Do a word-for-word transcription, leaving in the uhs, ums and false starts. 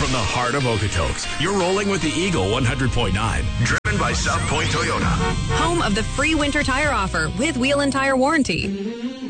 From the heart of Okotoks, you're rolling with the Eagle one hundred point nine. Driven by South Point Toyota. Home of the free winter tire offer with wheel and tire warranty.